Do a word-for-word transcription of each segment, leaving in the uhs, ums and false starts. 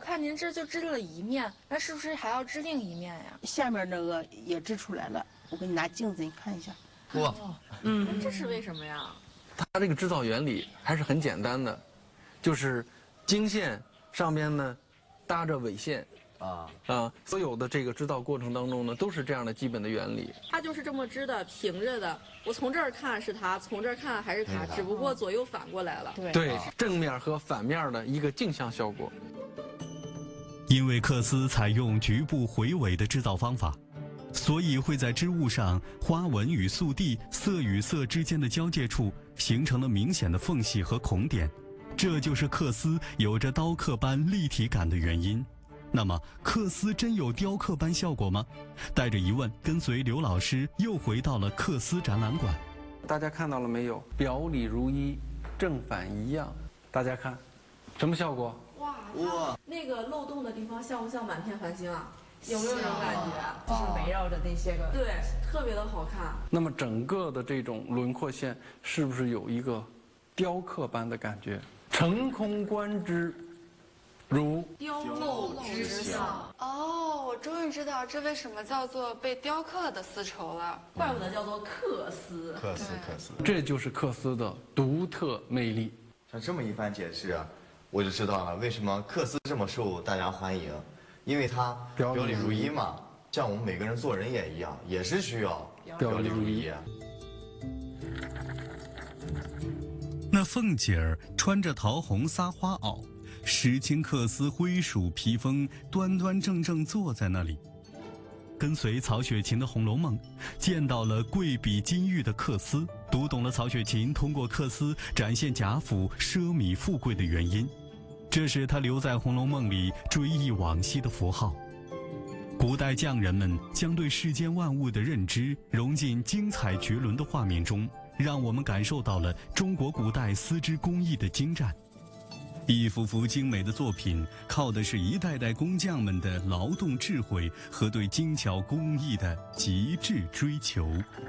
看您这就织了一面，那是不是还要织另一面呀？ 下面那个也织出来了，我给你拿镜子你看一下。 哇， 嗯，这是为什么呀？ 它这个织造原理还是很简单的，就是经线上边呢搭着纬线。啊啊！所有的这个织造过程当中呢，都是这样的基本的原理。 它就是这么织的，平着的。我从这儿看是它，从这儿看还是它，只不过左右反过来了。 对对，正面和反面的一个镜像效果。 因为缂丝采用局部回纬的织造方法，所以会在织物上花纹与素地、色与色之间的交界处形成了明显的缝隙和孔点，这就是缂丝有着刀刻般立体感的原因。那么，缂丝真有雕刻般效果吗？带着疑问，跟随刘老师又回到了缂丝展览馆。 大家看到了没有？表里如一，正反一样。大家看，什么效果？ 哇哇！那个漏洞的地方像不像满天繁星啊？有没有这种感觉？ 就是围绕着那些个。 对，特别的好看。 那么整个的这种轮廓线是不是有一个雕刻般的感觉？成空观之。如雕镂之象。 哦，我终于知道这为什么叫做被雕刻的丝绸了， 怪不得叫做缂丝。 缂丝，缂丝， 这就是缂丝的独特魅力。 像这么一番解释，我就知道了为什么缂丝这么受大家欢迎，因为它表里如一嘛。像我们每个人做人也一样，也是需要表里如一。 那凤姐儿穿着桃红撒花袄，石青缂丝灰鼠披风，端端正正坐在那里，跟随曹雪芹的《红楼梦》，见到了贵比金玉的缂丝，读懂了曹雪芹通过缂丝展现贾府奢靡富贵的原因，这是他留在《红楼梦》里追忆往昔的符号。古代匠人们将对世间万物的认知融进精彩绝伦的画面中，让我们感受到了中国古代丝织工艺的精湛。一幅幅精美的作品，靠的是一代代工匠们的劳动智慧和对精巧工艺的极致追求。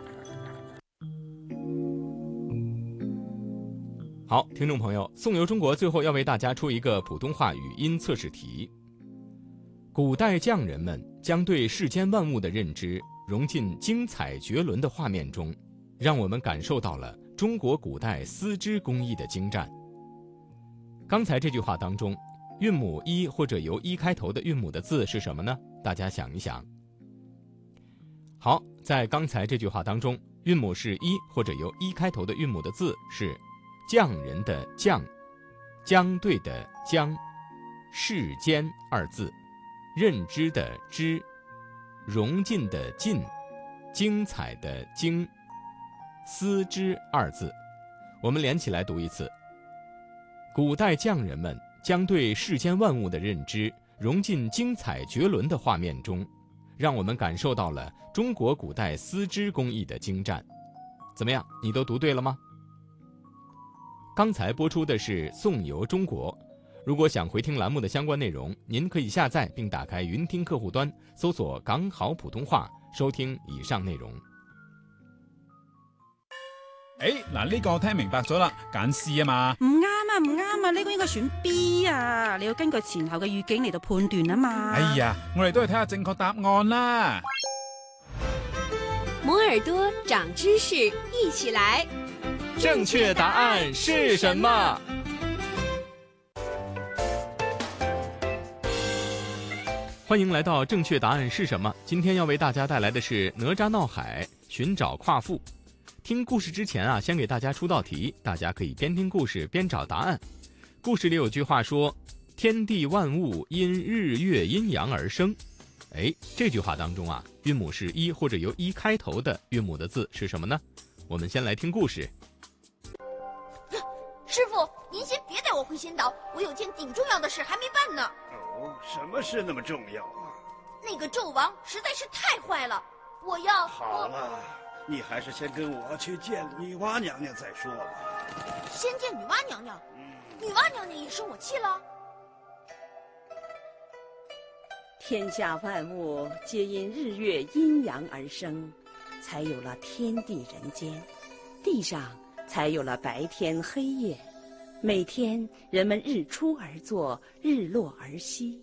好，听众朋友，宋游中国最后要为大家出一个普通话语音测试题。古代匠人们将对世间万物的认知融进精彩绝伦的画面中，让我们感受到了中国古代丝织工艺的精湛。刚才这句话当中，韵母一或者由一开头的韵母的字是什么呢？大家想一想。好，在刚才这句话当中，韵母是一或者由一开头的韵母的字是匠人的匠，将对的将，世间二字，认知的知，融进的进，精彩的精，丝织二字。我们连起来读一次。古代匠人们将对世间万物的认知融进精彩绝伦的画面中，让我们感受到了中国古代丝织工艺的精湛。怎么样，你都读对了吗？刚才播出的是宋游中国。如果想回听栏目的相关内容，您可以下载并打开云听客户端，搜索港好普通話，收聽以上內容。 誒，嗱呢個聽明白咗啦，揀 C 啊嘛。 唔啱啊，唔啱啊，呢個應該選 B 啊，你要根據前後嘅語境嚟到判斷啊嘛。 哎呀，我哋都係睇下正確答案啦。 摩耳朵長知識，一起來。 正確答案是什麼？欢迎来到正确答案是什么？今天要为大家带来的是哪吒闹海，寻找夸父。听故事之前啊，先给大家出道题，大家可以边听故事边找答案。故事里有句话说，天地万物因日月阴阳而生。哎，这句话当中啊，韵母是一或者由一开头的韵母的字是什么呢？我们先来听故事。 师傅，您先别带我回仙岛，我有件顶重要的事还没办呢。 哦，什么事那么重要啊？ 那个纣王实在是太坏了，我要…… 好了，你还是先跟我去见女娲娘娘再说吧。 先见女娲娘娘？嗯、女娲娘娘也生我气了？ 天下万物皆因日月阴阳而生，才有了天地人间，地上才有了白天黑夜。每天人们日出而作，日落而息，